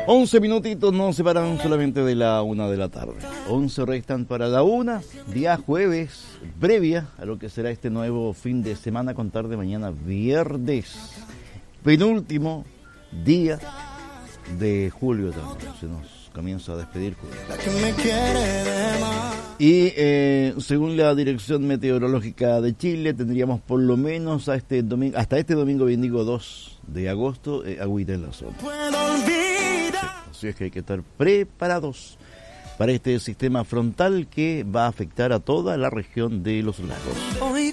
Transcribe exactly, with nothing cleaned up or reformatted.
once minutitos nos separan solamente de la una de la tarde. once restan para la una, día jueves, previa a lo que será este nuevo fin de semana, a contar de mañana viernes, penúltimo día de julio también. Se nos comienza a despedir julio. Y eh, según la Dirección Meteorológica de Chile, tendríamos por lo menos a este domingo, hasta este domingo, bien digo, dos de agosto, eh, agüita en la zona. Así es que hay que estar preparados para este sistema frontal que va a afectar a toda la región de los lagos.